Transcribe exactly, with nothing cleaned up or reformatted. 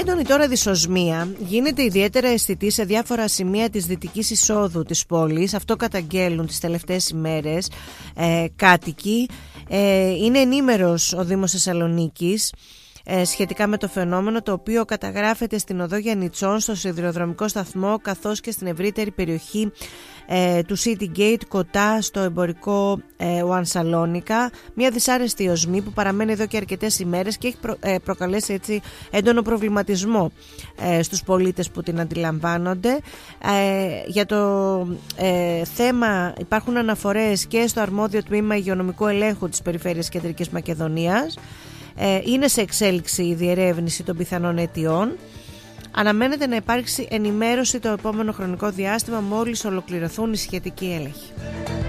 Έντονη τώρα δυσοσμία γίνεται ιδιαίτερα αισθητή σε διάφορα σημεία της δυτικής εισόδου της πόλης. Αυτό καταγγέλουν τις τελευταίες ημέρες ε, κάτοικοι. Ε, είναι ενήμερος ο Δήμος Θεσσαλονίκης ε, σχετικά με το φαινόμενο, το οποίο καταγράφεται στην οδό Γιαννιτσών, στο σιδηροδρομικό σταθμό, καθώς και στην ευρύτερη περιοχή ε, του City Gate, κοντά στο εμπορικό ε, One Salonica. Μια δυσάρεστη οσμή που παραμένει εδώ και αρκετές ημέρες και έχει προ, ε, προκαλέσει έτσι έντονο προβληματισμό ε, στους πολίτες που την αντιλαμβάνονται. Ε, για το ε, θέμα υπάρχουν αναφορές και στο αρμόδιο τμήμα υγειονομικού ελέγχου της Περιφέρειας Κεντρικής Μακεδονίας. Ε, είναι σε εξέλιξη η διερεύνηση των πιθανών αιτιών. Αναμένεται να υπάρξει ενημέρωση το επόμενο χρονικό διάστημα, μόλις ολοκληρωθούν οι σχετικοί έλεγχοι.